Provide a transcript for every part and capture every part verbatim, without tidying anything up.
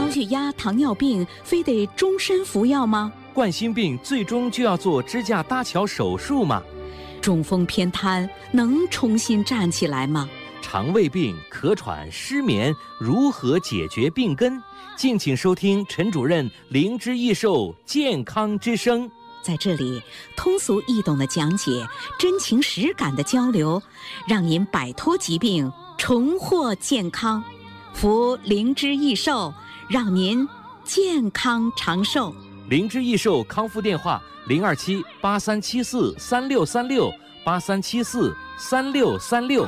高血压、糖尿病非得终身服药吗？ 冠心病最终就要做支架搭桥手术吗？ 中风偏瘫能重新站起来吗？ 肠胃病、咳喘、失眠如何解决病根？敬请收听陈主任灵芝益寿健康之声。 在这里，通俗易懂的讲解，真情实感的交流，让您摆脱疾病，重获健康。服灵芝益寿，让您健康长寿。 灵芝益寿康复电话：零二七八三七四三六三六八三七四三六三六。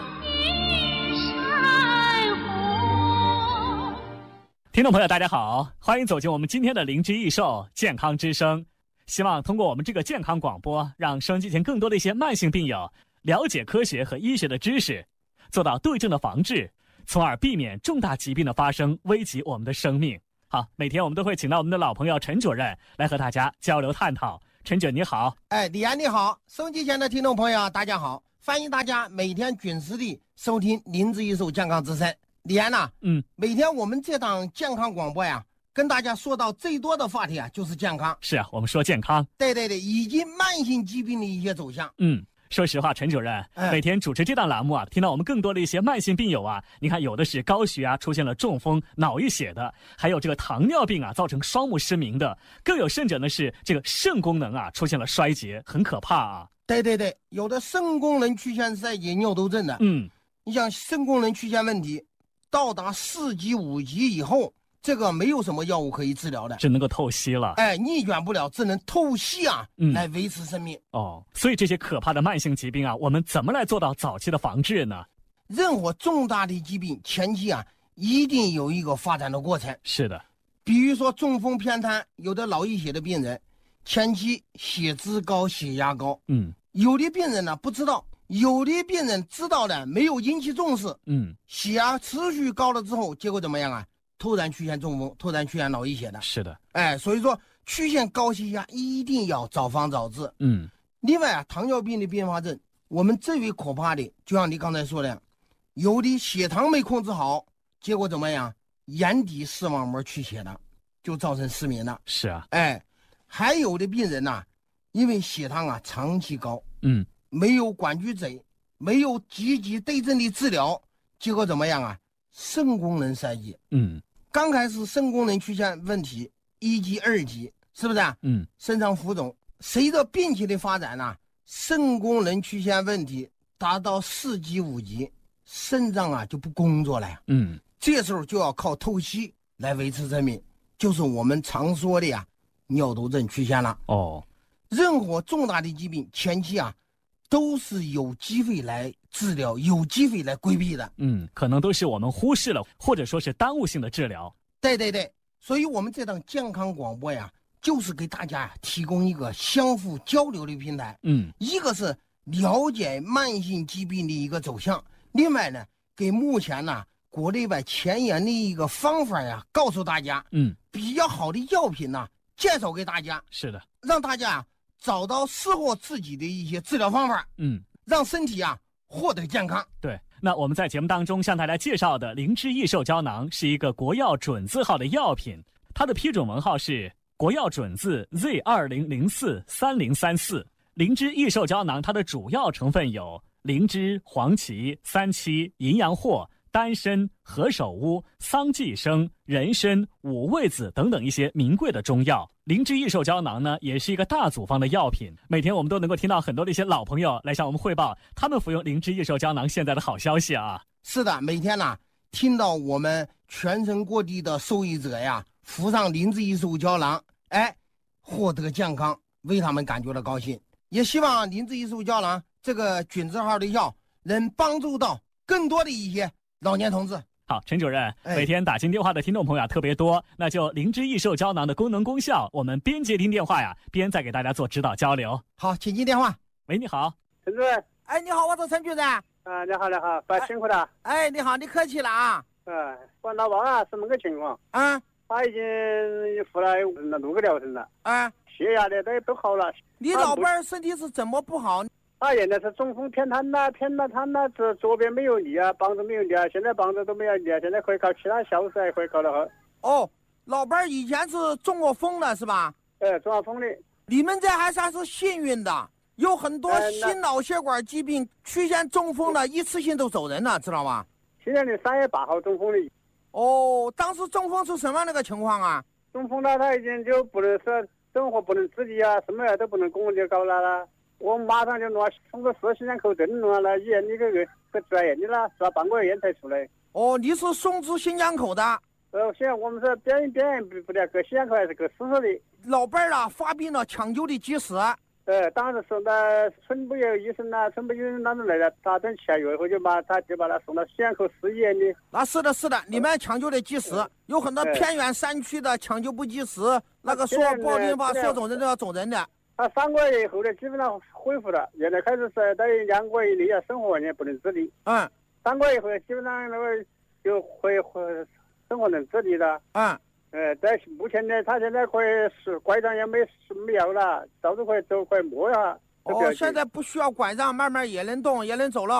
听众朋友，大家好，欢迎走进我们今天的灵芝益寿健康之声。希望通过我们这个健康广播，让收音机前更多的一些慢性病友了解科学和医学的知识，做到对症的防治，从而避免重大疾病的发生，危及我们的生命。好，每天我们都会请到我们的老朋友陈主任来和大家交流探讨。陈主任你好。 哎，李安你好，收音机前的听众朋友大家好，欢迎大家每天准时地收听灵芝益寿健康之声。李安呐、啊， 嗯， 每天我们这档健康广播呀，跟大家说到最多的话题啊，就是健康。 是啊，我们说健康， 对对对，以及慢性疾病的一些走向。 嗯，说实话，陈主任、哎、每天主持这档栏目啊，听到我们更多的一些慢性病友啊，你看有的是高血压出现了中风、脑溢血的，还有这个糖尿病啊造成双目失明的，更有甚者呢是这个肾功能啊出现了衰竭，很可怕啊。 对对对，有的肾功能曲线衰竭、尿毒症的， 嗯， 你像肾功能曲线问题到达四级、五级以后，这个没有什么药物可以治疗的， 只能够透析了。 哎，逆转不了，只能透析啊、嗯，来维持生命。 哦，所以这些可怕的慢性疾病啊，我们怎么来做到早期的防治呢？ 任何重大的疾病前期啊，一定有一个发展的过程。 是的， 比如说中风偏瘫，有的脑溢血的病人，前期血脂高、血压高， 嗯， 有的病人呢不知道。有的病人知道了，没有引起重视， 嗯， 血压持续高了之后，结果怎么样啊？突然出现中风，突然出现脑溢血的。 是的， 哎，所以说出现高血压一定要早防早治。 嗯， 另外啊，糖尿病的并发症，我们最为可怕的，就像你刚才说的，有的血糖没控制好，结果怎么样？眼底视网膜出血了，就造成失明了。 是啊， 哎，还有的病人呐、啊，因为血糖啊长期高， 嗯。 没有管局诊，没有积极对症的治疗，结果怎么样啊？肾功能衰竭。 嗯， 刚开始肾功能出现问题，一级、二级，是不是啊？ 嗯， 肾脏浮肿，随着病情的发展呢、啊，肾功能出现问题达到四级、五级，肾脏啊就不工作了呀。 嗯， 这时候就要靠透析来维持生命，就是我们常说的呀，尿毒症出现了。 哦， 任何重大的疾病前期啊。都是有机会来治疗，有机会来规避的。 嗯，可能都是我们忽视了，或者说是耽误性的治疗。 对对对，所以我们这档健康广播呀，就是给大家提供一个相互交流的平台。 嗯， 一个是了解慢性疾病的一个走向，另外呢，给目前呢国内外前沿的一个方法呀，告诉大家。 嗯， 比较好的药品呢，介绍给大家。 是的， 让大家找到适合自己的一些治疗方法， 嗯， 让身体啊获得健康。 对，那我们在节目当中向大家介绍的灵芝益寿胶囊是一个国药准字号的药品，它的批准文号是国药准字 Z 二零零四三零三四。灵芝益寿胶囊它的主要成分有灵芝、黄芪、三七、淫羊藿、丹参、何首乌、桑寄生、人参、五味子等等一些名贵的中药。灵芝益寿胶囊呢，也是一个大组方的药品。每天我们都能够听到很多的一些老朋友来向我们汇报他们服用灵芝益寿胶囊现在的好消息啊。 是的，每天呢、啊、听到我们全省各地的受益者呀服上灵芝益寿胶囊，哎，获得健康，为他们感觉到高兴。也希望灵芝益寿胶囊这个准字号的药能帮助到更多的一些老年同志。 好，陈主任， 哎、 每天打进电话的听众朋友啊特别多，那就灵芝益寿胶囊的功能功效，我们边接听电话呀，边再给大家做指导交流。 好，请接电话。 喂，你好， 陈主任。 哎，你好，我是陈局长。 啊，你好，你好，拜辛苦了。 哎，你好，你客气了啊。 嗯，我老王啊是那么个情况啊， 他已经服了六个疗程了啊， 血压的都都好了。 你老伴儿身体是怎么不好？ 他原来是中风偏瘫呐，偏了瘫呐，这左边没有力啊，膀子没有力啊，现在膀子都没有力啊，现在可以靠其他消食，还可以靠得好。 哦， 老伴儿以前是中过风的是吧？ 呃，中了风的。 你们这还算是幸运的，有很多呃心脑血管疾病出现中风的，一次性都走人了，知道吗？ 去年的三月八号中风的。 哦，当时中风是什么样的个情况啊？ 中风了，他已经就不能说生活不能自理啊，什么呀都不能工就搞了啦。我马上就拿通过四心脏口证拿了医院那个个个转院的了，是吧？半个月才出来。 哦，你是送至新疆口的？ 呃，现在我们是表演表演不不了，搁新疆口还是搁四所的。 老伴儿啊，发病了，抢救的及时。 呃，当时送到村部有医生呐、啊，村部医生当时来了，打针七个月以后就把他就把他送到新疆口市医院的。 啊，是的，是的，你们抢救的及时，有很多偏远山区的抢救不及时，那个说爆病发说走人都要走人的。 他三个月以后呢，基本上恢复了。原来开始是在两个月以内啊，生活完全不能自理。 嗯。 三个月以后，基本上那个就恢复生活能自理了。 嗯。 呃，在目前呢，他现在可以是拐杖也没没有了，到处可以走，可以摸一下。 哦，现在不需要拐杖，慢慢也能动，也能走了。